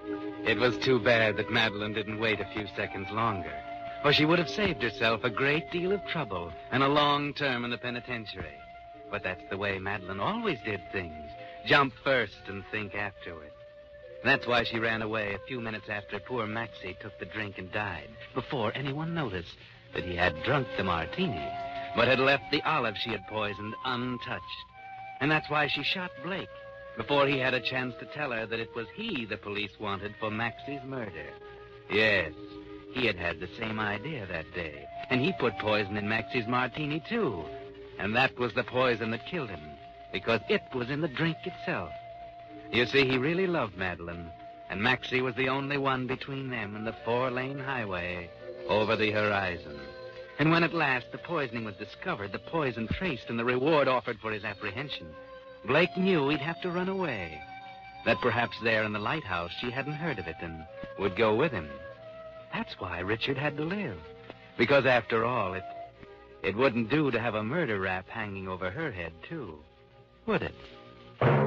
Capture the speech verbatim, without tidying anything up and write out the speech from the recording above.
It was too bad that Madeline didn't wait a few seconds longer, or she would have saved herself a great deal of trouble and a long term in the penitentiary. But that's the way Madeline always did things. Jump first and think afterward. That's why she ran away a few minutes after poor Maxie took the drink and died, before anyone noticed that he had drunk the martini, but had left the olive she had poisoned untouched. And that's why she shot Blake, before he had a chance to tell her that it was he the police wanted for Maxie's murder. Yes, he had had the same idea that day, and he put poison in Maxie's martini, too. And that was the poison that killed him, because it was in the drink itself. You see, he really loved Madeline, and Maxie was the only one between them and the four-lane highway over the horizon. And when at last the poisoning was discovered, the poison traced, and the reward offered for his apprehension, Blake knew he'd have to run away. That perhaps there in the lighthouse she hadn't heard of it and would go with him. That's why Richard had to live. Because after all, it it wouldn't do to have a murder rap hanging over her head, too, would it?